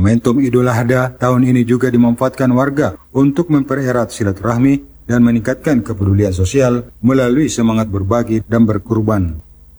Momentum Idul Adha tahun ini juga dimanfaatkan warga untuk mempererat silaturahmi dan meningkatkan kepedulian sosial melalui semangat berbagi dan berkurban.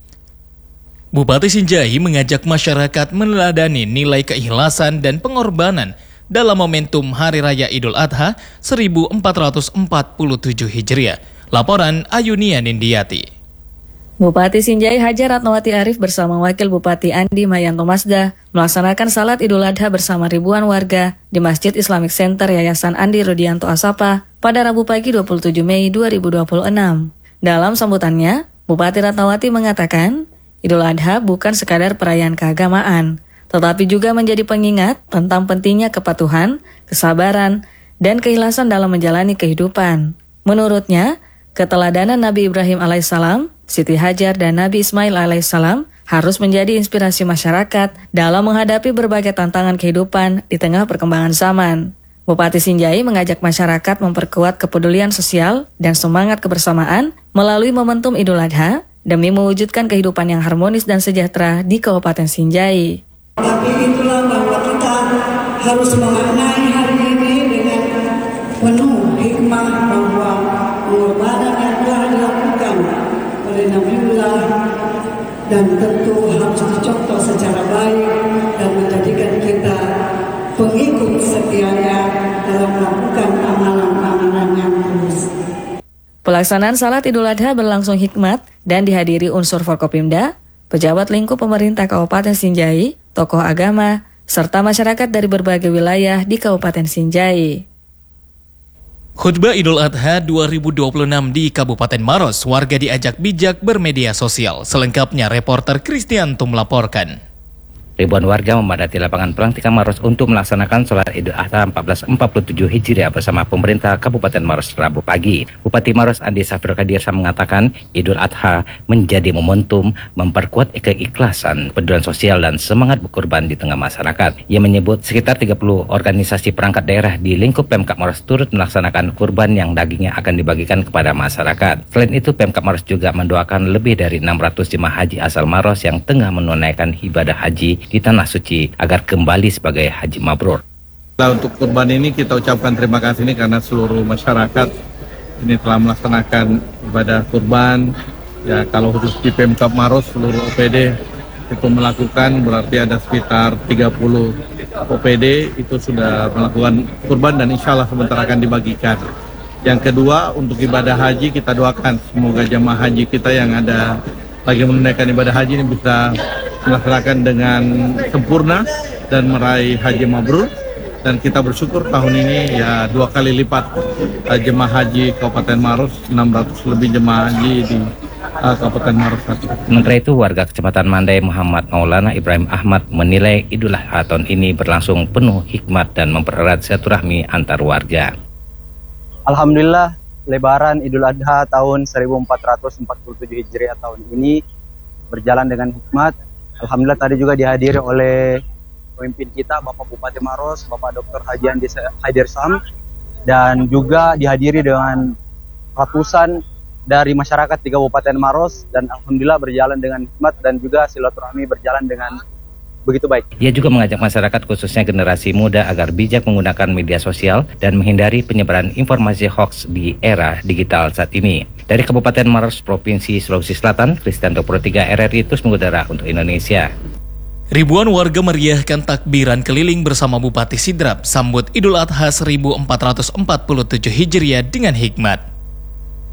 Bupati Sinjai mengajak masyarakat meneladani nilai keikhlasan dan pengorbanan dalam momentum Hari Raya Idul Adha 1447 Hijriah. Laporan Ayunia Nindiati. Bupati Sinjai Haja Ratnawati Arif bersama Wakil Bupati Andi Mayanto Masda melaksanakan salat Idul Adha bersama ribuan warga di Masjid Islamic Center Yayasan Andi Rudianto Asapa pada Rabu pagi 27 Mei 2026. Dalam sambutannya, Bupati Ratnawati mengatakan, Idul Adha bukan sekadar perayaan keagamaan, tetapi juga menjadi pengingat tentang pentingnya kepatuhan, kesabaran, dan keikhlasan dalam menjalani kehidupan. Menurutnya, keteladanan Nabi Ibrahim alaihissalam, Siti Hajar, dan Nabi Ismail alaihissalam harus menjadi inspirasi masyarakat dalam menghadapi berbagai tantangan kehidupan di tengah perkembangan zaman. Bupati Sinjai mengajak masyarakat memperkuat kepedulian sosial dan semangat kebersamaan melalui momentum Idul Adha demi mewujudkan kehidupan yang harmonis dan sejahtera di Kabupaten Sinjai. Tapi itulah bahwa kita harus memaknai hari ini dengan penuh hikmah bahwa pengorbanan yang telah dilakukan oleh Nabiullah dan tentu harus dicontoh secara baik dan menjadikan kita pengikut setianya dalam melakukan amalan-amalan yang tulus. Pelaksanaan salat Idul Adha berlangsung hikmat dan dihadiri unsur Forkopimda, pejabat lingkup pemerintah Kabupaten Sinjai, tokoh agama, serta masyarakat dari berbagai wilayah di Kabupaten Sinjai. Khutbah Idul Adha 2026 di Kabupaten Maros, warga diajak bijak bermedia sosial. Selengkapnya reporter Kristianto melaporkan. Ribuan warga memadati lapangan pelantikan Maros untuk melaksanakan sholat Idul Adha 1447 Hijriah bersama pemerintah Kabupaten Maros Rabu pagi. Bupati Maros Andi Safir Kadirsa mengatakan Idul Adha menjadi momentum memperkuat keikhlasan, kepedulian sosial dan semangat berkorban di tengah masyarakat. Ia menyebut sekitar 30 organisasi perangkat daerah di lingkup Pemkab Maros turut melaksanakan kurban yang dagingnya akan dibagikan kepada masyarakat. Selain itu, Pemkab Maros juga mendoakan lebih dari 600 jemaah haji asal Maros yang tengah menunaikan ibadah haji di Tanah Suci agar kembali sebagai haji mabrur. Untuk kurban ini kita ucapkan terima kasih ini karena seluruh masyarakat ini telah melaksanakan ibadah kurban. Ya, kalau khusus di Pemkab Maros seluruh OPD itu melakukan, berarti ada sekitar 30 OPD itu sudah melakukan kurban dan insya Allah sebentar akan dibagikan. Yang kedua, untuk ibadah haji kita doakan semoga jemaah haji kita yang ada lagi menunaikan ibadah haji ini bisa melaksanakan dengan sempurna dan meraih haji mabrur. Dan kita bersyukur tahun ini ya 2 kali lipat jemaah haji Kabupaten Maros, 600 lebih jemaah haji di Kabupaten Maros. Sementara itu, warga Kecamatan Mandai Muhammad Maulana Ibrahim Ahmad menilai Idul Adha tahun ini berlangsung penuh hikmat dan mempererat silaturahmi antar warga. Alhamdulillah, Lebaran Idul Adha tahun 1447 Hijriah tahun ini berjalan dengan hikmat. Alhamdulillah tadi juga dihadiri oleh pemimpin kita, Bapak Bupati Maros, Bapak Dr. Haji Andi Haidersam, dan juga dihadiri dengan ratusan dari masyarakat di Kabupaten Maros, dan alhamdulillah berjalan dengan hikmat dan juga silaturahmi berjalan dengan begitu baik. Ia juga mengajak masyarakat khususnya generasi muda agar bijak menggunakan media sosial dan menghindari penyebaran informasi hoax di era digital saat ini. Dari Kabupaten Maros, Provinsi Sulawesi Selatan, Kristianto Pro 3 RRI terus mengudara untuk Indonesia. Ribuan warga meriahkan takbiran keliling bersama Bupati Sidrap sambut Idul Adha 1447 Hijriah dengan hikmat.